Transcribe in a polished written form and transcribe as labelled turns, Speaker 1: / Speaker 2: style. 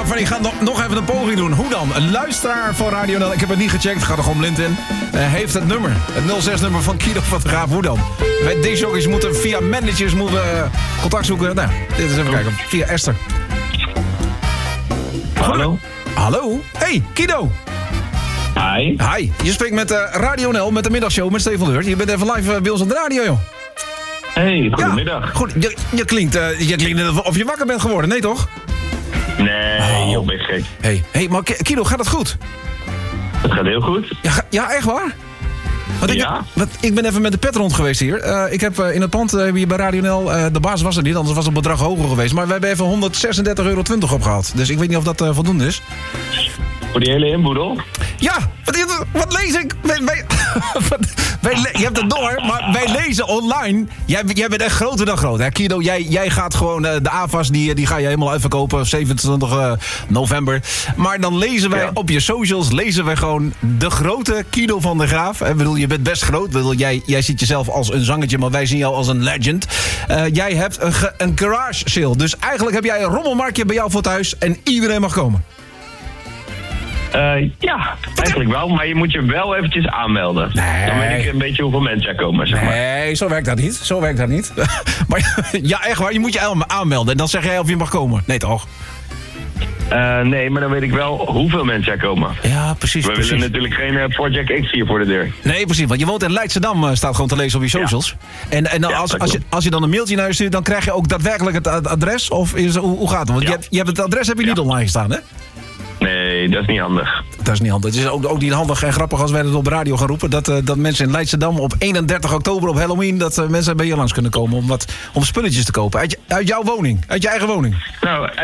Speaker 1: van die gaat nog even een poging doen. Hoe dan? Een luisteraar van Radio NL, ik heb het niet gecheckt, het gaat er gewoon blind in. Heeft het nummer, het 06-nummer van Kido van de Graaf. Hoe dan? Wij DJ's moeten via managers contact zoeken. Nou, dit is even kijken. Via Esther.
Speaker 2: Hallo.
Speaker 1: Hallo? Hey, Kido.
Speaker 2: Hi.
Speaker 1: Hi. Je spreekt met Radio NL, met de middagshow met Steven Leur. Je bent even live bij ons op de radio, joh.
Speaker 2: Hey, goedemiddag.
Speaker 1: Ja, goed. Je klinkt of je wakker bent geworden, nee toch?
Speaker 2: Nee, joh, ben je gek.
Speaker 1: Hey, maar Kido, gaat het goed?
Speaker 2: Het gaat heel goed.
Speaker 1: Ja, echt waar?
Speaker 2: Ja.
Speaker 1: Ik ben even met de pet rond geweest hier. Ik heb in het pand hier bij Radio NL... de baas was er niet, anders was het bedrag hoger geweest. Maar we hebben even €136,20 opgehaald. Dus ik weet niet of dat voldoende is.
Speaker 2: Voor die hele inboedel?
Speaker 1: Ja, wat lees ik? Je hebt het door, maar wij lezen online. Jij bent echt groter dan groot, hè? Kido, jij gaat gewoon de AFAS, die ga je helemaal uitverkopen 27 november. Maar dan lezen wij op je socials, gewoon de grote Kido van de Graaf. Ik bedoel, je bent best groot. Jij ziet jezelf als een zangertje, maar wij zien jou als een legend. Jij hebt een garage sale. Dus eigenlijk heb jij een rommelmarktje bij jou voor thuis en iedereen mag komen.
Speaker 2: Ja, eigenlijk wel, maar je moet je wel eventjes aanmelden.
Speaker 1: Nee.
Speaker 2: Dan weet ik een beetje hoeveel mensen er komen, zeg maar.
Speaker 1: Nee, zo werkt dat niet. Maar ja, echt waar, je moet je aanmelden en dan zeg jij of je mag komen. Nee, toch?
Speaker 2: Nee, maar dan weet ik wel hoeveel mensen er komen.
Speaker 1: Ja, precies.
Speaker 2: We willen natuurlijk geen Project X hier voor de deur.
Speaker 1: Nee, precies, want je woont in Leidschendam, staat gewoon te lezen op je socials. Ja. En dan als je dan een mailtje naar je stuurt, dan krijg je ook daadwerkelijk het adres? Of hoe gaat het? Want je hebt het adres niet online staan, hè?
Speaker 2: Nee, dat is niet handig.
Speaker 1: Dat is niet handig. Het is ook niet handig en grappig als wij het op de radio gaan roepen. Dat mensen in Leidschendam op 31 oktober op Halloween... dat mensen bij je langs kunnen komen om spulletjes te kopen. Uit jouw woning. Uit je eigen woning.
Speaker 2: Nou,